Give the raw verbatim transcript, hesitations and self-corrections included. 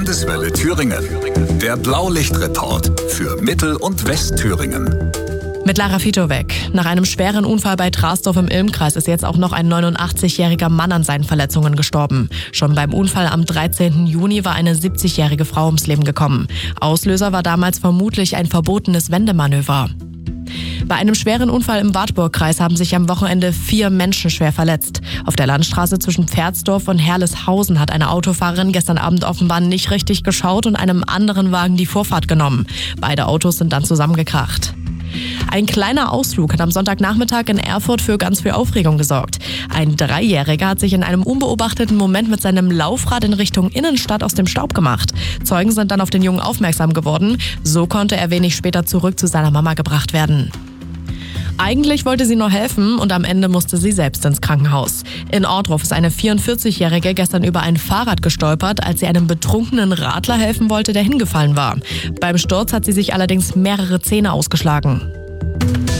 Landeswelle Thüringen. Der Blaulichtreport für Mittel- und Westthüringen. Mit Lara Fitowek. Nach einem schweren Unfall bei Trasdorf im Ilmkreis ist jetzt auch noch ein neunundachtzigjähriger Mann an seinen Verletzungen gestorben. Schon beim Unfall am dreizehnten Juni war eine siebzigjährige Frau ums Leben gekommen. Auslöser war damals vermutlich ein verbotenes Wendemanöver. Bei einem schweren Unfall im Wartburgkreis haben sich am Wochenende vier Menschen schwer verletzt. Auf der Landstraße zwischen Pferdsdorf und Herleshausen hat eine Autofahrerin gestern Abend offenbar nicht richtig geschaut und einem anderen Wagen die Vorfahrt genommen. Beide Autos sind dann zusammengekracht. Ein kleiner Ausflug hat am Sonntagnachmittag in Erfurt für ganz viel Aufregung gesorgt. Ein Dreijähriger hat sich in einem unbeobachteten Moment mit seinem Laufrad in Richtung Innenstadt aus dem Staub gemacht. Zeugen sind dann auf den Jungen aufmerksam geworden. So konnte er wenig später zurück zu seiner Mama gebracht werden. Eigentlich wollte sie nur helfen und am Ende musste sie selbst ins Krankenhaus. In Ohrdruf ist eine vierundvierzigjährige gestern über ein Fahrrad gestolpert, als sie einem betrunkenen Radler helfen wollte, der hingefallen war. Beim Sturz hat sie sich allerdings mehrere Zähne ausgeschlagen.